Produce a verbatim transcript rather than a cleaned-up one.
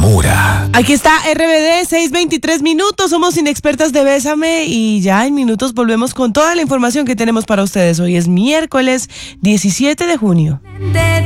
Zamora. Aquí está R B D, seis veintitrés minutos, somos inexpertas de Bésame y ya en minutos volvemos con toda la información que tenemos para ustedes. Hoy es miércoles diecisiete de junio.